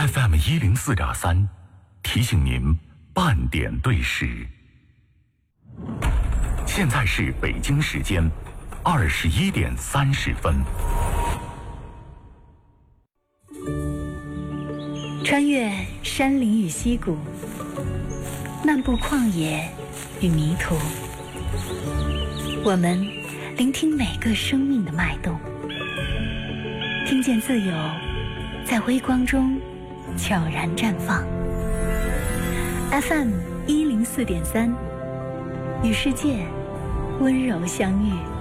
FM 104.3，提醒您半点对时。现在是北京时间21点30分。 穿越山林与溪谷，漫步旷野与迷途，我们聆听每个生命的脉动，听见自由在微光中悄然绽放。FM 104.3，与世界温柔相遇。